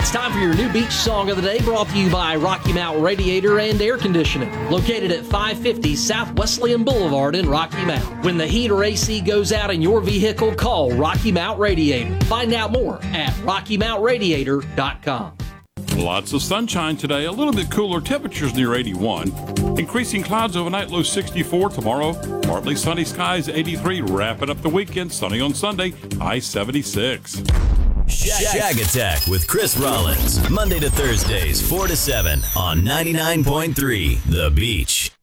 It's time for your new beach song of the day, brought to you by Rocky Mount Radiator and Air Conditioning, located at 550 South Wesleyan Boulevard in Rocky Mount. When the heat or AC goes out in your vehicle, call Rocky Mount Radiator. Find out more at RockyMountRadiator.com. Lots of sunshine today, a little bit cooler, temperatures near 81. Increasing clouds overnight, low 64 tomorrow. Partly sunny skies, 83. Wrapping up the weekend, sunny on Sunday, high 76. Shag Attack with Chris Rollins, Monday to Thursdays, 4 to 7 on 99.3 The Beach.